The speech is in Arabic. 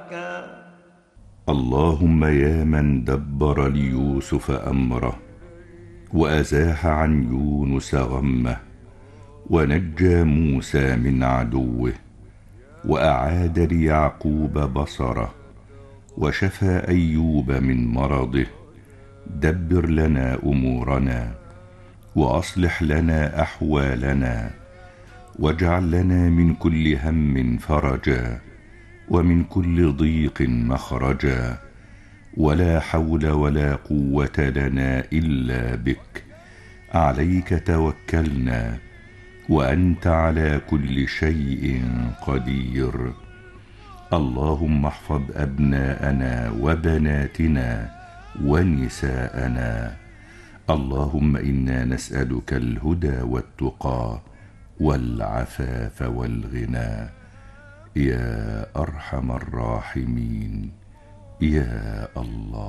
اللهم يا من دبر ليوسف أمره وأزاح عن يونس غمه ونجى موسى من عدوه وأعاد ليعقوب بصره وشفى أيوب من مرضه، دبر لنا أمورنا وأصلح لنا أحوالنا واجعل لنا من كل هم فرجا ومن كل ضيق مخرجا، ولا حول ولا قوة لنا إلا بك، عليك توكلنا وأنت على كل شيء قدير. اللهم احفظ أبناءنا وبناتنا ونساءنا. اللهم إنا نسألك الهدى والتقى والعفاف والغنى يا أرحم الراحمين يا الله.